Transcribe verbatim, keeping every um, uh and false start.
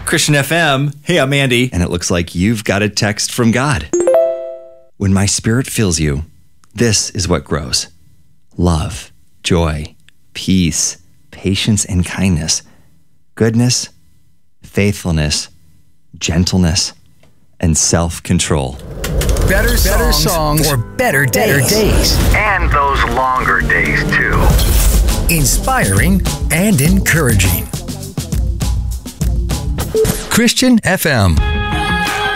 Christian F M. Hey, I'm Andy. And it looks like you've got a text from God. When my spirit fills you, this is what grows: love, joy, peace, patience, and kindness, goodness, faithfulness, gentleness, and self-control. Better, better songs, songs for better days. better days. And those longer days, too. Inspiring and encouraging. Christian F M.